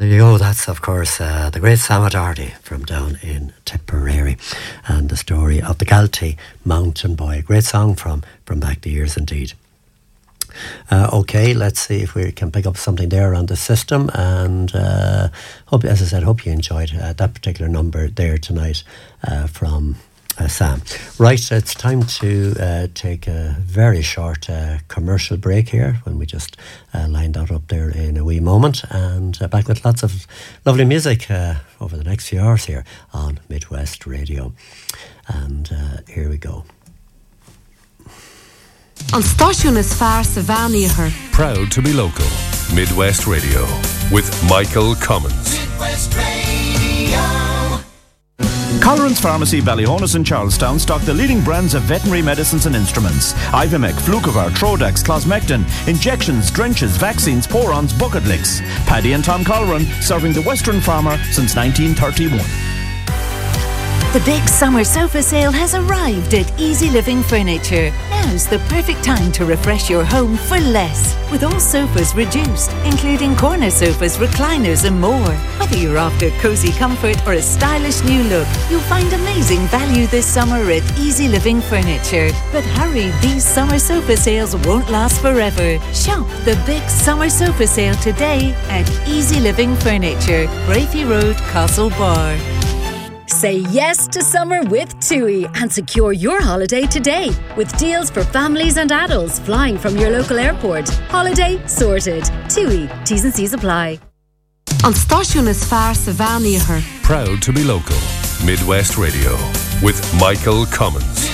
There you go, that's of course the great Sam O'Doherty from down in Tipperary and the story of the Galtee Mountain Boy. A great song from back the years indeed. Okay, let's see if we can pick up something there on the system, and hope, as I said, hope you enjoyed that particular number there tonight from Sam. Right, it's time to take a very short commercial break here when we just line that up there in a wee moment, and back with lots of lovely music over the next few hours here on Midwest Radio. And here we go. On Station is far Savannah. Proud to be local. Midwest Radio with Michael Cummins. Midwest Radio. Colleran's Pharmacy, Ballyhonus and Charlestown stock the leading brands of veterinary medicines and instruments. Ivimec, Flucovar, Trodax, Closmectin, injections, drenches, vaccines, porons, bucket licks. Paddy and Tom Colleran, serving the Western farmer since 1931. The big summer sofa sale has arrived at Easy Living Furniture. Now's the perfect time to refresh your home for less. With all sofas reduced, including corner sofas, recliners and more. Whether you're after cosy comfort or a stylish new look, you'll find amazing value this summer at Easy Living Furniture. But hurry, these summer sofa sales won't last forever. Shop the big summer sofa sale today at Easy Living Furniture, Brafey Road, Castlebar. Say yes to summer with TUI and secure your holiday today with deals for families and adults flying from your local airport. Holiday sorted. TUI. T's and C's apply. On Station is far Savannah. Proud to be local. Midwest Radio with Michael Cummins.